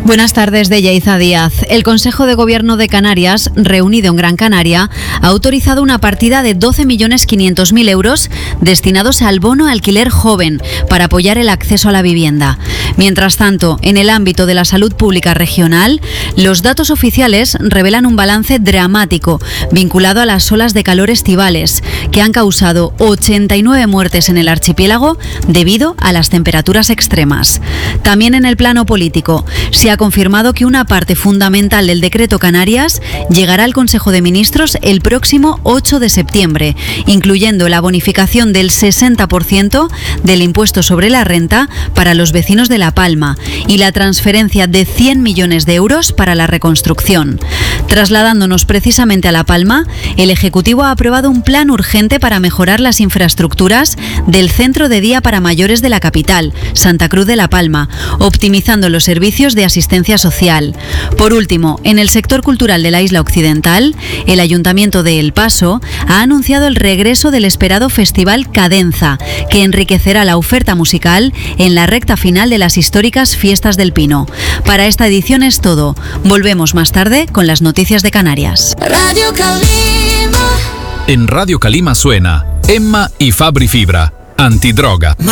Buenas tardes, de Yaiza Díaz. El Consejo de Gobierno de Canarias, reunido en Gran Canaria, ha autorizado una partida de 12.500.000 euros destinados al bono alquiler joven para apoyar el acceso a la vivienda. Mientras tanto, en el ámbito de la salud pública regional, los datos oficiales revelan un balance dramático vinculado a las olas de calor estivales, que han causado 89 muertes en el archipiélago debido a las temperaturas extremas. También en el plano político, se ha confirmado que una parte fundamental del Decreto Canarias llegará al Consejo de Ministros el próximo 8 de septiembre, incluyendo la bonificación del 60% del impuesto sobre la renta para los vecinos de La Palma y la transferencia de 100 millones de euros para la reconstrucción. Trasladándonos precisamente a La Palma, el Ejecutivo ha aprobado un plan urgente para mejorar las infraestructuras del centro de día para mayores de la capital, Santa Cruz de La Palma, optimizando los servicios de asistencia social. Por último, en el sector cultural de la isla occidental, el Ayuntamiento de El Paso ha anunciado el regreso del esperado Festival Cadenza, que enriquecerá la oferta musical en la recta final de las históricas Fiestas del Pino. Para esta edición es todo. Volvemos más tarde con las noticias de Canarias. Radio Calima. En Radio Calima suena Emma y Fabri Fibra, antidroga.